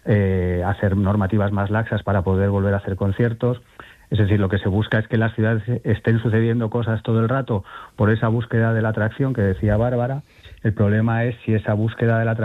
hacer normativas más laxas para poder volver a hacer conciertos. Es decir, lo que se busca es que en las ciudades estén sucediendo cosas todo el rato por esa búsqueda de la atracción que decía Bárbara. El problema es si esa búsqueda de la atracción